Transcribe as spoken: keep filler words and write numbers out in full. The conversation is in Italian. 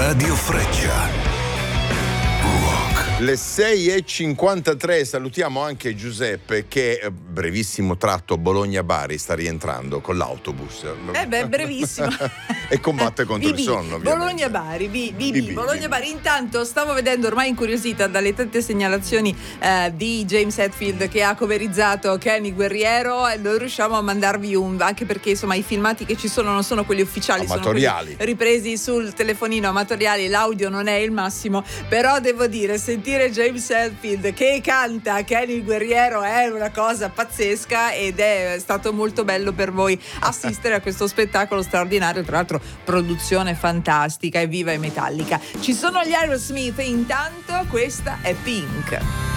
Radio Freccia. Le sei e cinquantatré, salutiamo anche Giuseppe che brevissimo tratto Bologna-Bari sta rientrando con l'autobus. Eh beh, brevissimo. E combatte contro B B, il sonno. Bologna-Bari, B B, B B, Bologna-Bari. Intanto stavo vedendo, ormai incuriosita dalle tante segnalazioni eh, di James Hetfield che ha coverizzato Kenny Guerriero, e noi riusciamo a mandarvi un, anche perché insomma i filmati che ci sono non sono quelli ufficiali, amatoriali, sono quelli ripresi sul telefonino, amatoriali, l'audio non è il massimo, però devo dire, sentire James Hetfield che canta Kenny Guerriero è una cosa pazzesca, ed è stato molto bello per voi assistere a questo spettacolo straordinario, tra l'altro produzione fantastica, e viva e metallica. Ci sono gli Aerosmith, intanto questa è Pink.